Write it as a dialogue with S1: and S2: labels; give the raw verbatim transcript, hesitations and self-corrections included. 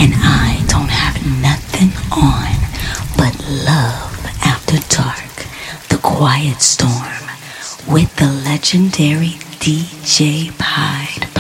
S1: and I don't have nothing on but Love After Dark, The Quiet Storm, with the legendary D J Pied